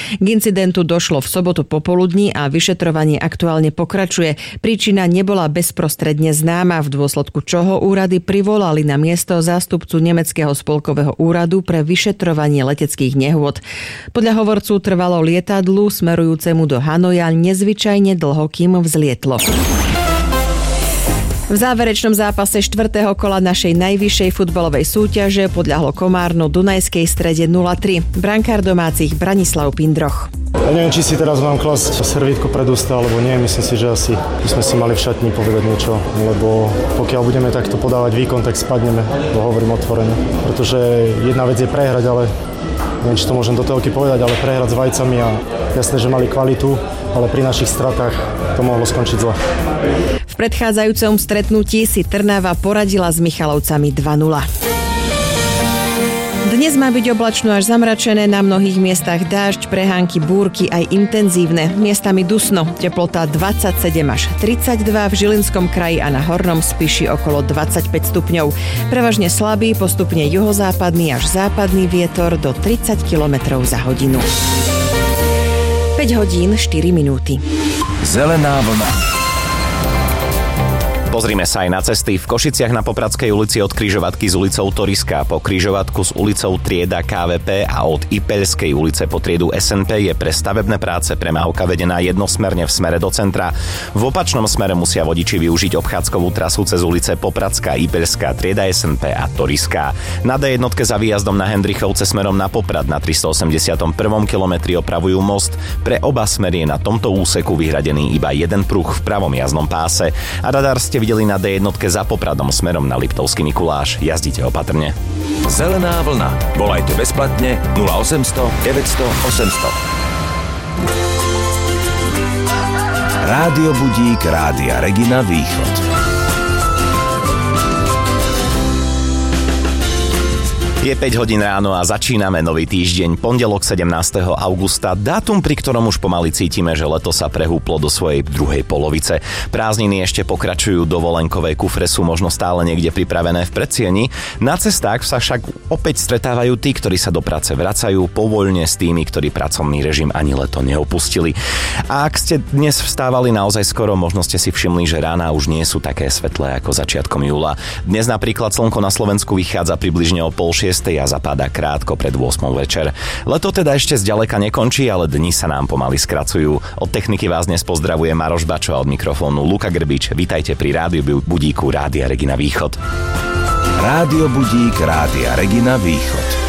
K incidentu došlo v sobotu popoludní a vyšetrovanie aktuálne pokračuje. Príčina nebola bezprostredne známa, v dôsledku čoho úrady privolali na miesto zástupcu Nemeckého spolkového úradu pre vyšetrovanie leteckých nehôd. Podľa hovorcu trvalo lietadlu smerujúcemu do Hanoja nezvyčajne dlho, kým vzlietlo. V záverečnom zápase 4. kola našej najvyššej futbalovej súťaže podľahlo Komárno Dunajskej Strede 0-3. Brankár domácich Branislav Pindroch. Ja neviem, či si teraz mám klasť servítko pred ústa, alebo nie. Myslím si, že asi by sme si mali v šatni povedať niečo, lebo pokiaľ budeme takto podávať výkon, tak spadneme, to hovorím otvorene. Pretože jedna vec je prehrať, ale neviem, či to môžem do telky povedať, ale prehrať s Vajcami a jasné, že mali kvalitu, ale pri našich stratách to mohlo skončiť zle. V predchádzajúcom stretnutí si Trnava poradila s Michalovcami 2-0. Dnes má byť oblačno až zamračené, na mnohých miestach dážď, prehánky, búrky aj intenzívne, miestami dusno, teplota 27 až 32, v Žilinskom kraji a na Hornom Spiši okolo 25 stupňov. Prevažne slabý, postupne juhozápadný až západný vietor do 30 km za hodinu. 5 hodín 4 minúty. Zelená vlna. Pozrime sa aj na cesty. V Košiciach na Popradskej ulici od križovatky s ulicou Toriska po križovatku s ulicou Trieda KVP a od Ipeľskej ulice po triedu SNP je pre stavebné práce premávka vedená jednosmerne v smere do centra. V opačnom smere musia vodiči využiť obchádzkovú trasu cez ulice Popradská, Ipeľská, Trieda SNP a Toriská. Na D1 za výjazdom na Hendrichovce smerom na Poprad na 381. kilometri opravujú most. Pre oba smery je na tomto úseku vyhradený iba jeden pruh v pravom jazdnom páse. A radar ste videli na D1 za Popradom smerom na Liptovský Mikuláš. Jazdite opatrne. Zelená vlna. Volajte bezplatne 0800 900 800. Rádio Budík Rádia Regina Východ. Je 5 hodín ráno a začíname nový týždeň, pondelok 17. augusta, dátum, pri ktorom už pomaly cítime, že leto sa prehúplo do svojej druhej polovice. Prázdniny ešte pokračujú, dovolenkové kufre sú možno stále niekde pripravené v predsieni. Na cestách sa však opäť stretávajú tí, ktorí sa do práce vracajú povoľne s tými, ktorí pracovný režim ani leto neopustili. A ak ste dnes vstávali naozaj skoro, možno ste si všimli, že rána už nie sú také svetlé ako začiatkom júla. Dnes napríklad slnko na Slovensku vychádza približne o 5:30 a zapáda krátko pred 8 večer. Leto teda ešte zďaleka nekončí, ale dni sa nám pomaly skracujú. Od techniky vás dnes pozdravuje Maroš Bačo a od mikrofónu Luka Grbič. Vitajte pri Rádiu Budíku Rádia Regina Východ. Rádio Budík Rádia Regina Východ.